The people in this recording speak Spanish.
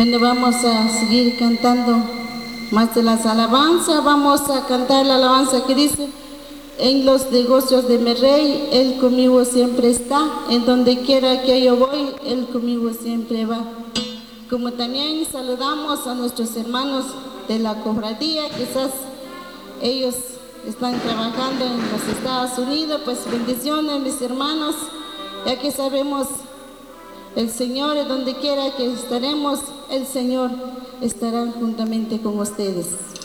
donde vamos a seguir cantando más de las alabanzas. Vamos a cantar la alabanza que dice: en los negocios de mi rey, Él conmigo siempre está. En donde quiera que yo voy, Él conmigo siempre va. Como también saludamos a nuestros hermanos de la cofradía, quizás ellos están trabajando en los Estados Unidos, pues bendiciones mis hermanos, ya que sabemos el Señor, donde quiera que estaremos, el Señor estará juntamente con ustedes.